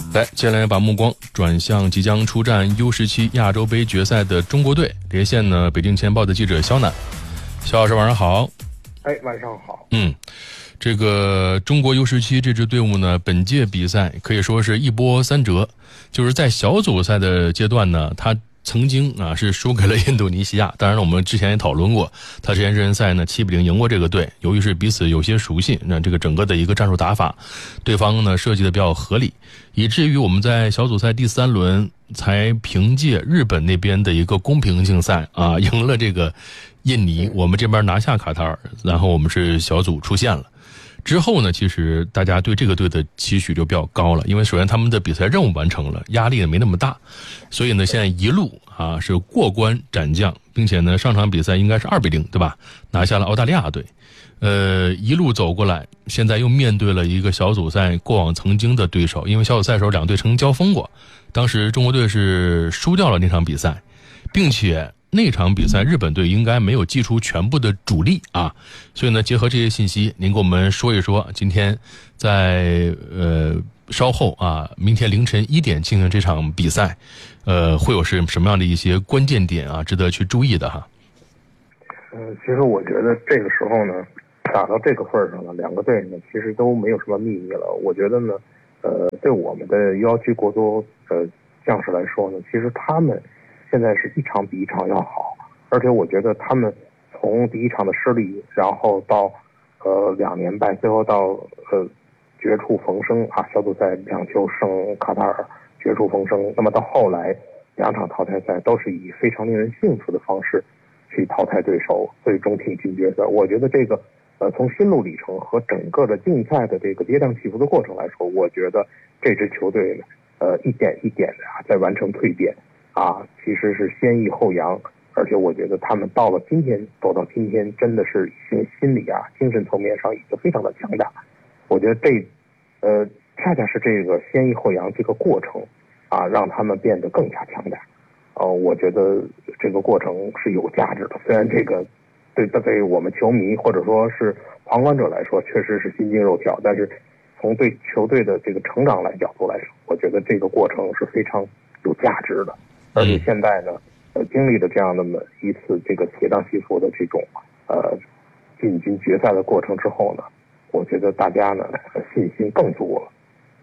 来，接下来把目光转向即将出战 U17 亚洲杯决赛的中国队，连线呢北京钱报的记者肖楠。肖老师晚上好。 晚上好。 这个中国 U17 这支队伍呢，本届比赛可以说是一波三折，就是在小组赛的阶段呢，他曾经是输给了印度尼西亚。当然了，我们之前也讨论过，他之前热身赛呢7-0赢过这个队。由于是彼此有些熟悉，那这个整个的一个战术打法，对方呢设计的比较合理，以至于我们在小组赛第3轮才凭借日本那边的一个公平竞赛赢了这个印尼，我们这边拿下卡塔尔，然后我们是小组出线了。之后呢，其实大家对这个队的期许就比较高了，因为首先他们的比赛任务完成了，压力也没那么大，所以呢现在一路是过关斩将，并且呢上场比赛应该是2-0，对吧？拿下了澳大利亚队。一路走过来，现在又面对了一个小组赛过往曾经的对手，因为小组赛的时候两队曾经交锋过，当时中国队是输掉了那场比赛，并且那场比赛日本队应该没有祭出全部的主力所以呢结合这些信息，您给我们说一说今天在稍后明天凌晨1点进行这场比赛，会有是什么样的一些关键点值得去注意的哈？ 其实我觉得这个时候呢，打到这个份上了，两个队呢其实都没有什么秘密了。我觉得呢，对我们的U17国足将士来说呢，其实他们现在是一场比一场要好，而且我觉得他们从第一场的失利，然后到2连败，最后到绝处逢生小组赛2球胜卡塔尔，绝处逢生。那么到后来2场淘汰赛都是以非常令人信服的方式去淘汰对手，最终挺进决赛。我觉得这个从心路里程和整个的竞赛的这个跌宕起伏的过程来说，我觉得这支球队呢一点一点的在完成蜕变其实是先抑后扬，而且我觉得他们走到今天真的是心理精神层面上已经非常的强大。我觉得恰恰是这个先抑后扬这个过程让他们变得更加强大。我觉得这个过程是有价值的，虽然这个对我们球迷或者说是旁观者来说确实是心惊肉跳，但是从对球队的这个成长角度来说，我觉得这个过程是非常有价值的。而且现在呢经历了这样的一次这个跌宕起伏的这种进军决赛的过程之后呢，我觉得大家呢信心更足了。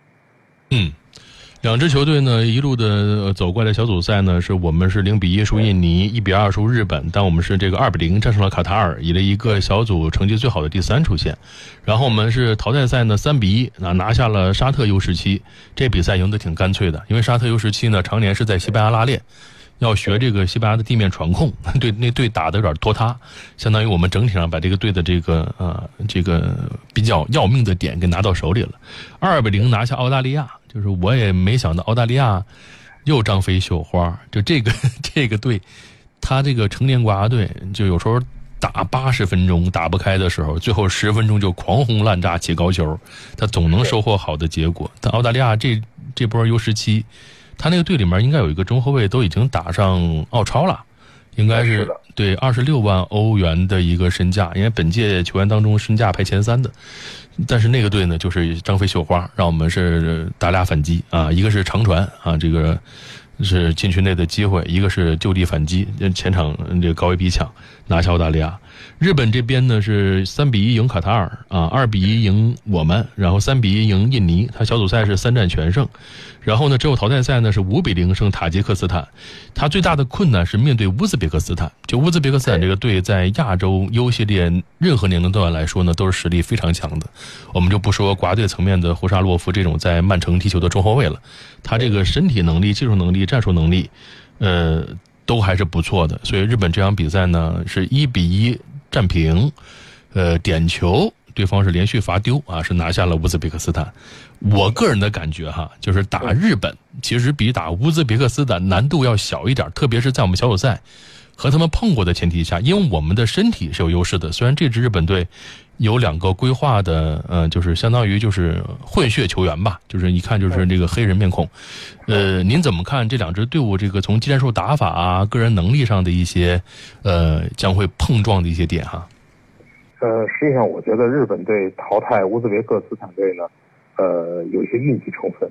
两支球队呢一路的走过来，小组赛呢是我们是0-1输印尼，1-2输日本，但我们是这个2-0战胜了卡塔尔，以了一个小组成绩最好的第3出现。然后我们是淘汰赛呢3-1拿下了沙特 U17， 这比赛赢得挺干脆的，因为沙特 U17 呢常年是在西班牙拉练，要学这个西班牙的地面传控，对那队打得有点拖沓，相当于我们整体上把这个队的这个比较要命的点给拿到手里了。2-0拿下澳大利亚，就是我也没想到澳大利亚又张飞绣花，就这个队，他这个成年国家队就有时候打80分钟打不开的时候，最后10分钟就狂轰滥炸起高球，他总能收获好的结果。但澳大利亚这波 U17，他那个队里面应该有一个中后卫都已经打上澳超了，应该是对26万欧元的一个身价，因为本届球员当中身价排前3的。但是那个队呢就是张飞绣花，让我们是打俩反击一个是长传这个是禁区内的机会，一个是就地反击，前场这个高位逼抢拿下澳大利亚。日本这边呢是3-1赢卡塔尔2-1赢我们，然后3-1赢印尼，他小组赛是3战全胜。然后呢之后淘汰赛呢是5-0胜塔吉克斯坦。他最大的困难是面对乌兹别克斯坦，就乌兹别克斯坦这个队在亚洲 U 系列任何年龄段来说呢都是实力非常强的。我们就不说国家队层面的胡沙洛夫这种在曼城踢球的中后卫了，他这个身体能力、技术能力、战术能力都还是不错的。所以日本这场比赛呢是1-1战平，点球对方是连续罚丢是拿下了乌兹别克斯坦。我个人的感觉就是打日本其实比打乌兹别克斯坦难度要小一点，特别是在我们小组赛和他们碰过的前提下，因为我们的身体是有优势的。虽然这支日本队有2个规划的就是相当于就是混血球员吧，就是一看就是这个黑人面孔。您怎么看这2支队伍这个从技战术打法个人能力上的一些将会碰撞的一些点实际上我觉得日本队淘汰乌兹别克斯坦队呢有一些运气成分。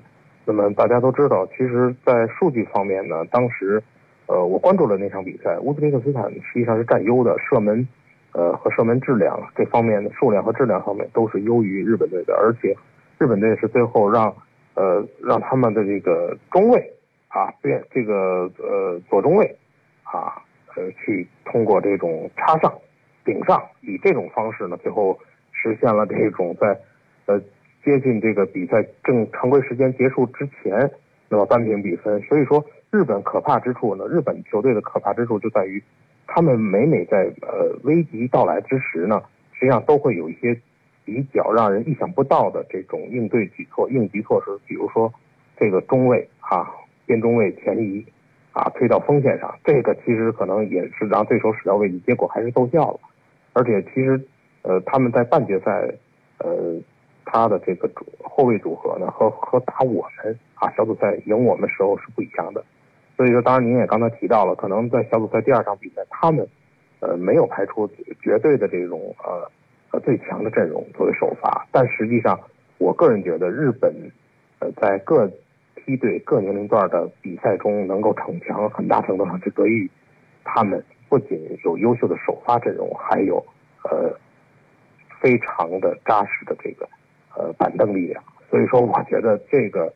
那么大家都知道，其实在数据方面呢，当时我关注了那场比赛，乌兹别克斯坦实际上是占优的，射门和射门质量这方面的数量和质量方面都是优于日本队的，而且日本队是最后让他们的这个中卫这个左中卫去通过这种插上顶上，以这种方式呢，最后实现了这种在接近这个比赛常规时间结束之前，那么扳平比分。所以说，日本可怕之处呢，日本球队的可怕之处就在于，他们每在危机到来之时呢，实际上都会有一些比较让人意想不到的这种应急措施，比如说这个中卫边中卫前移推到锋线上，这个其实可能也是让对手始料未及，结果还是奏效了。而且其实他们在半决赛他的这个后卫组合呢和打我们小组赛赢我们时候是不一样的。所以说，当然您也刚才提到了，可能在小组赛第2场比赛，他们没有排出绝对的这种最强的阵容作为首发，但实际上我个人觉得日本在各梯队各年龄段的比赛中能够逞强，很大程度上是得益于他们不仅有优秀的首发阵容，还有非常的扎实的这个板凳力量。所以说，我觉得这个